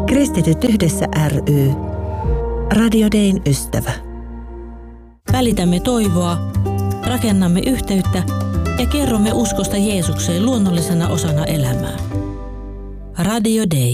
Kristityt yhdessä ry. Radio Dayn ystävä. Välitämme toivoa, rakennamme yhteyttä ja kerromme uskosta Jeesukseen luonnollisena osana elämää. Radio Day.